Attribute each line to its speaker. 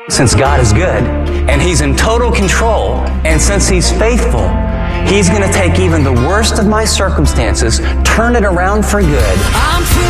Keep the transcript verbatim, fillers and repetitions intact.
Speaker 1: Since God is good, and He's in total control, and since He's faithful, He's going to take even the worst of my circumstances, turn it around for good.